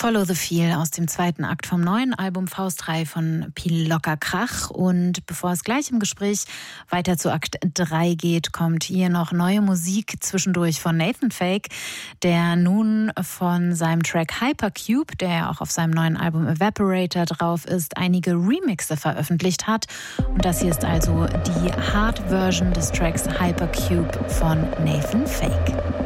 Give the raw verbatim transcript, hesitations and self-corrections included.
Follow the Feel aus dem zweiten Akt vom neuen Album Faust drei von Piel Locker Krach. Und bevor es gleich im Gespräch weiter zu Akt drei geht, kommt hier noch neue Musik zwischendurch von Nathan Fake, der nun von seinem Track Hypercube, der auch auf seinem neuen Album Evaporator drauf ist, einige Remixe veröffentlicht hat. Und das hier ist also die Hard-Version des Tracks Hypercube von Nathan Fake.